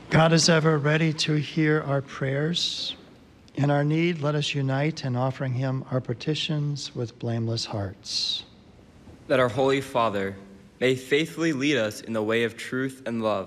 God is ever ready to hear our prayers. In our need, let us unite in offering him our petitions with blameless hearts. That our Holy Father may faithfully lead us in the way of truth and love,